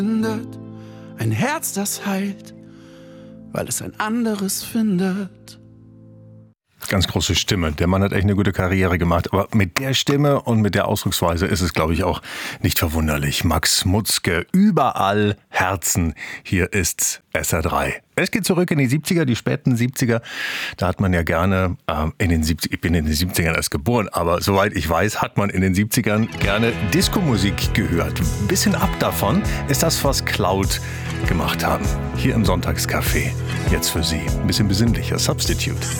findet, ein Herz, das heilt, weil es ein anderes findet. Ganz große Stimme. Der Mann hat echt eine gute Karriere gemacht. Aber mit der Stimme und mit der Ausdrucksweise ist es, glaube ich, auch nicht verwunderlich. Max Mutzke, überall Herzen. Hier ist SR3. Es geht zurück in die 70er, die späten 70er. Da hat man ja gerne ich bin in den 70ern erst geboren, aber soweit ich weiß, hat man in den 70ern gerne Disco-Musik gehört. Ein bisschen ab davon ist das, was Cloud gemacht haben. Hier im Sonntagscafé. Jetzt für Sie ein bisschen besinnlicher. Substitute.